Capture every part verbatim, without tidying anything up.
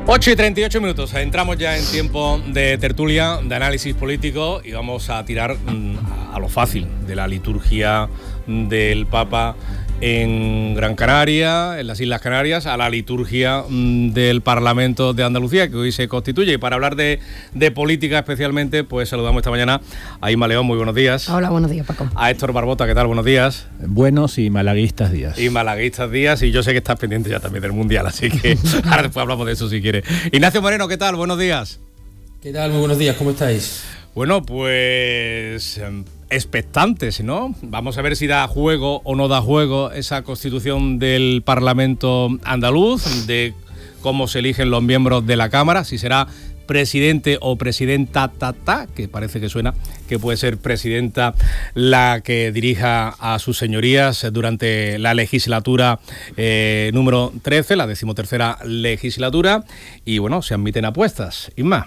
ocho y treinta y ocho minutos, entramos ya en tiempo de tertulia, de análisis político y vamos a tirar mmm, a lo fácil de la liturgia del Papa en Gran Canaria, en las Islas Canarias, a la liturgia mmm, del Parlamento de Andalucía, que hoy se constituye. Y para hablar de, de política especialmente, pues saludamos esta mañana a Inma León. Muy buenos días. Hola, buenos días, Paco. A Héctor Barbota, ¿qué tal? Buenos días. Buenos y malaguistas días. Y malaguistas días, y yo sé que estás pendiente ya también del Mundial, así que ahora después hablamos de eso si quieres. Ignacio Moreno, ¿qué tal? Buenos días. ¿Qué tal? Muy buenos días, ¿cómo estáis? Bueno, pues expectantes, ¿no? Vamos a ver si da juego o no da juego esa constitución del Parlamento andaluz, de cómo se eligen los miembros de la Cámara, si será presidente o presidenta tata, que parece que suena que puede ser presidenta la que dirija a sus señorías durante la legislatura eh, número trece, la decimotercera legislatura, y bueno, se admiten apuestas. Inma.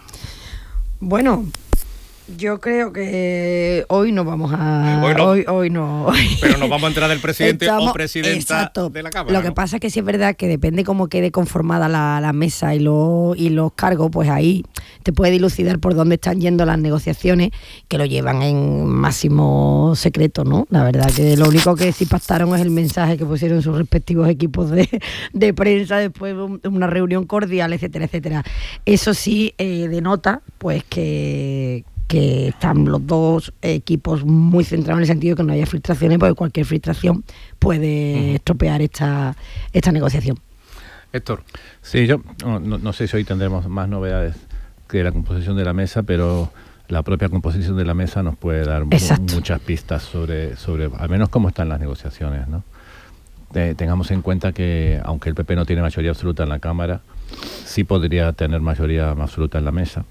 Bueno, yo creo que hoy no vamos a... Hoy no. Hoy, hoy no. Pero nos vamos a entrar del presidente Estamos, o presidenta exacto. de la Cámara. Lo que ¿no? pasa es que sí es verdad que depende cómo quede conformada la, la mesa y, lo, y los cargos, pues ahí te puede dilucidar por dónde están yendo las negociaciones, que lo llevan en máximo secreto, ¿no? La verdad que lo único que sí pactaron es el mensaje que pusieron sus respectivos equipos de, de prensa después de una reunión cordial, etcétera, etcétera. Eso sí eh, denota, pues que... que están los dos equipos muy centrados en el sentido de que no haya filtraciones, porque cualquier filtración puede uh-huh. estropear esta, esta negociación. Héctor. Sí, yo no, no sé si hoy tendremos más novedades que la composición de la mesa, pero la propia composición de la mesa nos puede dar mu- muchas pistas sobre, sobre, al menos cómo están las negociaciones, ¿no? Eh, tengamos en cuenta que, aunque el P P no tiene mayoría absoluta en la Cámara, sí podría tener mayoría absoluta en la mesa.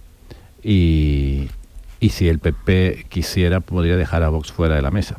Y... Y si el P P quisiera, podría dejar a Vox fuera de la mesa.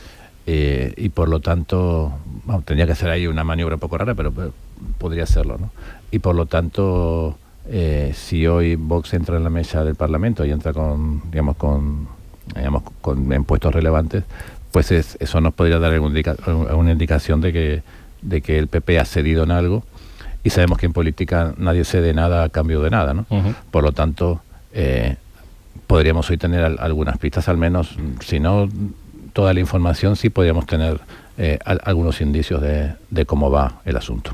Eh, y por lo tanto, bueno, tendría que hacer ahí una maniobra un poco rara, pero, pero podría hacerlo, ¿no? Y por lo tanto, eh, si hoy Vox entra en la mesa del Parlamento y entra con, digamos, con, digamos, con en puestos relevantes, pues es, eso nos podría dar alguna, indica, alguna indicación de que, de que el P P ha cedido en algo. Y sabemos que en política nadie cede nada a cambio de nada, ¿no? Uh-huh. Por lo tanto... Eh, podríamos hoy tener al, algunas pistas, al menos, si no toda la información, sí podríamos tener eh, al, algunos indicios de, de cómo va el asunto.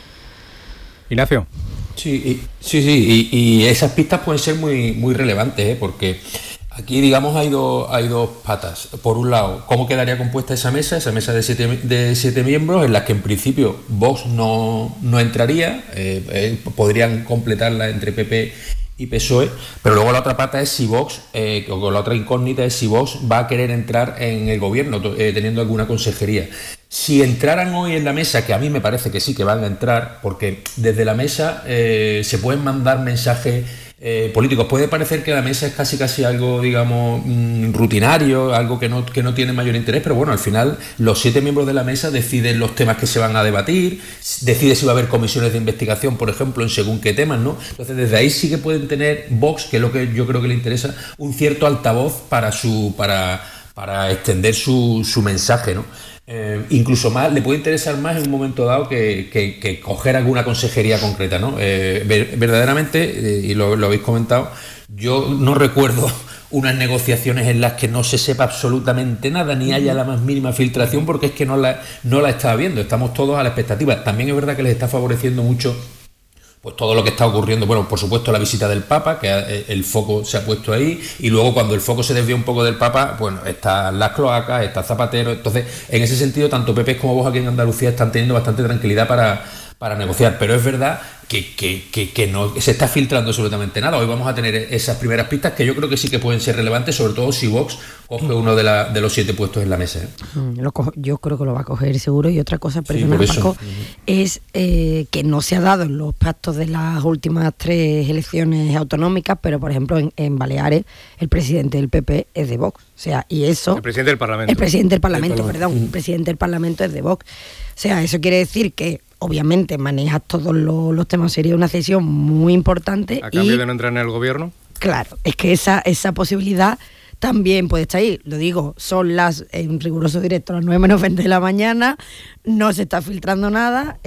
Ignacio. Sí, y, sí, sí, y, y esas pistas pueden ser muy, muy relevantes, ¿eh? Porque aquí, digamos, hay, do, hay dos patas. Por un lado, ¿cómo quedaría compuesta esa mesa? Esa mesa de siete, de siete miembros, en las que en principio Vox no, no entraría, eh, eh, podrían completarla entre P P y P S O E, pero luego la otra pata es si Vox, eh, o la otra incógnita es si Vox va a querer entrar en el gobierno, eh, teniendo alguna consejería. Si entraran hoy en la mesa, que a mí me parece que sí que van a entrar, porque desde la mesa eh, se pueden mandar mensajes eh, políticos. Puede parecer que la mesa es casi casi algo, digamos, mmm, rutinario, algo que no, que no tiene mayor interés, pero bueno, al final los siete miembros de la mesa deciden los temas que se van a debatir, decide si va a haber comisiones de investigación, por ejemplo, en según qué temas, ¿no? Entonces, desde ahí sí que pueden tener Vox, que es lo que yo creo que le interesa, un cierto altavoz para su para, para extender su, su mensaje, ¿no? Eh, incluso más, le puede interesar más en un momento dado que, que, que coger alguna consejería concreta, ¿no? Eh, ver, verdaderamente, eh, y lo, lo habéis comentado, yo no recuerdo unas negociaciones en las que no se sepa absolutamente nada, ni haya la más mínima filtración, porque es que no la, no la está viendo, estamos todos a la expectativa. También es verdad que les está favoreciendo mucho pues todo lo que está ocurriendo, bueno, por supuesto la visita del Papa, que el foco se ha puesto ahí, y luego cuando el foco se desvía un poco del Papa, bueno, están las cloacas, está Zapatero. Entonces, en ese sentido, tanto P P como Vox aquí en Andalucía están teniendo bastante tranquilidad para, para negociar, pero es verdad que, que, que, que no se está filtrando absolutamente nada. Hoy vamos a tener esas primeras pistas que yo creo que sí que pueden ser relevantes, sobre todo si Vox coge uno de, la, de los siete puestos en la mesa, ¿eh? Lo cojo, yo creo que lo va a coger seguro. Y otra cosa, perdona, sí, Paco, es eh, que no se ha dado en los pactos de las últimas tres elecciones autonómicas, pero por ejemplo en, en Baleares el presidente del P P es de Vox. O sea, y eso... El presidente del Parlamento. El presidente del Parlamento, el Parlamento. perdón. El presidente del Parlamento es de Vox. O sea, eso quiere decir que obviamente manejas todos los, los temas, sería una cesión muy importante. ¿A cambio y, de no entrar en el gobierno? Claro, es que esa, esa posibilidad también puede estar ahí. Lo digo, son las, en riguroso directo, las nueve menos veinte de la mañana, no se está filtrando nada,